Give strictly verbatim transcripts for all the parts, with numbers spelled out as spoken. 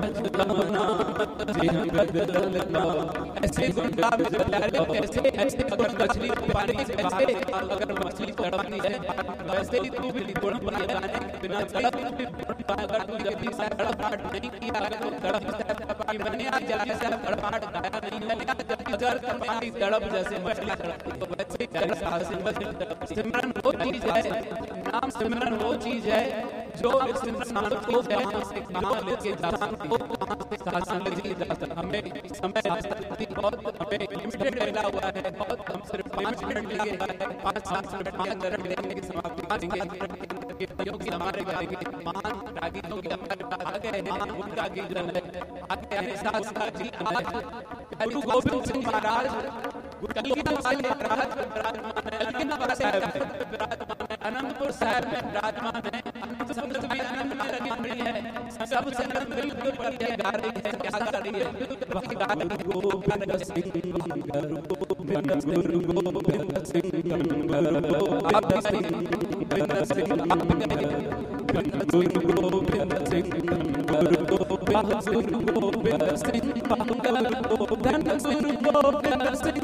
ऐसे ऐसे ऐसे अगर मछली पानी से ऐसे अगर मछली तड़पनी है वैसे ही तू भी गुण बनाने बिना तड़प भी अगर तू जब भी तड़पाट नहीं किया अगर तू तड़प मैंने आज जल्दी से तड़पाट गाया नहीं है अगर पानी तड़प जैसे मछली तड़पती तो वैसे ही सिमरन वो चीज है, नाम सिमरन वो चीज है जो इंसान को जहाँ से कहाँ लेके जा सकती है, कहाँ से कहाँ लेके जा सकती है। हमें समय बहुत हमें लिमिटेड मिला हुआ है, बहुत हम सिर्फ पाँच मिनट लिए पाँच सात मिनट के अंदर लेने की समाप्ति करेंगे क्योंकि हमारे महान रागीजों के हमारे पास आ गए हैं, उनका गीजन है आगे हमें साथ साथ जी आज गुरु गोविंद सिंह महाराज कलकत्ता वाले महाराज विराजमान है, कलकत्ता साहब विराजमान है, अनंतपुर साहब में विराजमान है, संगत में आनंद में लगी पड़ी है, सब संगत बिल्कुल पड़ी है, गा रही है, क्या गा रही है, वही गा रही है गोविंद सिंह गोविंद गुरु गोविंद सिंह आप भी सिंह गोविंद सिंह आप भी गुरु गोविंद सिंह गुरु गोविंद सिंह गोविंद सिंह गोविंद सिंह गोविंद सिंह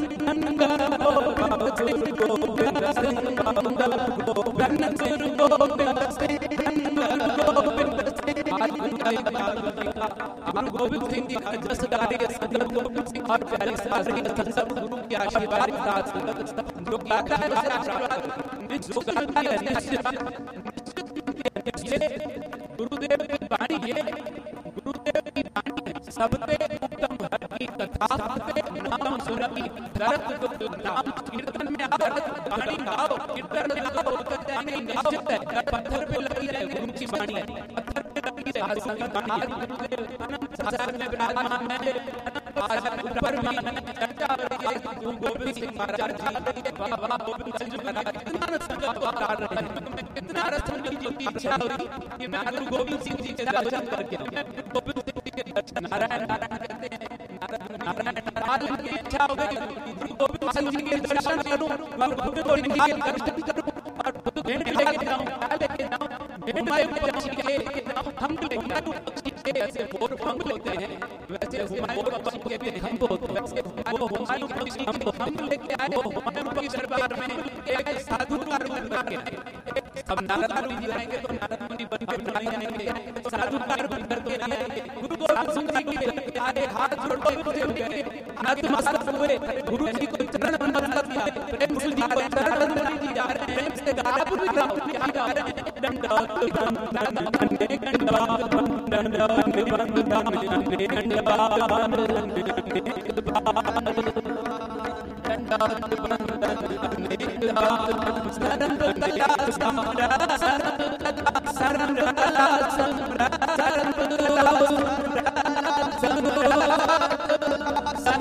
गुरु गोविंद सिंह जी का जस गा रही है संगत गोविंद सिंह और प्यारी सासरी सब गुरु के आशीर्वाद के साथ जो गाता है उसे आशीर्वाद जो गाता है निश्चित गुरुदेव की वाणी है, गुरुदेव की वाणी सबते उत्तम हर की कथा सबते नाम सुरति दर्द दुख नाम कीर्तन में आओ वाणी गाओ कीर्तन में आओ वाणी निश्चित है पत्थर पे लगी है गुरु की वाणी पत्थर पे लगी है आज संगत आज गुरुदेव अनंत सागर में विराजमान है, आज ऊपर भी चर्चा हो रही है गुरु गोविंद सिंह महाराज जी बाबा गोविंद सिंह महाराज कितना संगत को उतार रहे हैं, कितना रचन की इच्छा हो रही कि मैं गुरु गोविंद सिंह जी के दर्शन करके गोविंद सिंह जी के दर्शन नारायण नारायण कहते हैं नारायण नारायण की इच्छा हो गई गुरु गोविंद सिंह जी के दर्शन करूं और गोविंद सिंह जी के दर्शन करूं और खुद भेंट लेके जाऊं लेके जाऊं भेंट में पक्षी के हम लेके जाऊं पक्षी के ऐसे मोर पंख होते हैं वैसे मोर पक्षी के भी हम होते हैं वैसे वो हुमायूं पक्षी हम हम लेके आए हुमायूं पक्षी दरबार में एक साधु का रूप बना के अब नारद मुनि आएंगे तो नारद मुनि बन के बुलाई जाएंगे, साधु का रूप करके आएंगे गुरु गोविंद सिंह जी के आगे हाथ जोड़ के खड़े हुए हाथ नमस्कार हुए गुरु जी को चरण वंदन किया प्रेम से जी को चरण वंदन जी जा रहे हैं, प्रेम से गाना पूरी गाओ क्या गा रहे हैं दंडवत वंदन वंदे दंडवत वंदन वंदे वंदन वंदे दंडवत शरण कला सम्रा शरण कला सम्रा शरण कला सम्रा